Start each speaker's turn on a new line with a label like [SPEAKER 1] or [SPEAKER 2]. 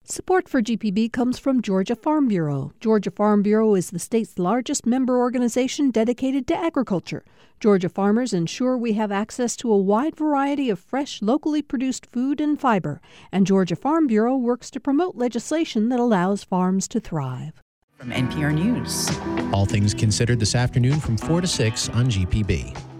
[SPEAKER 1] Support for GPB comes from Georgia Farm Bureau. Georgia Farm Bureau is the state's largest member organization dedicated to agriculture. Georgia farmers ensure we have access to a wide variety of fresh, locally produced food and fiber. And Georgia Farm Bureau works to promote legislation that allows farms to thrive.
[SPEAKER 2] From NPR News.
[SPEAKER 3] All things considered this afternoon from 4 to 6 on GPB.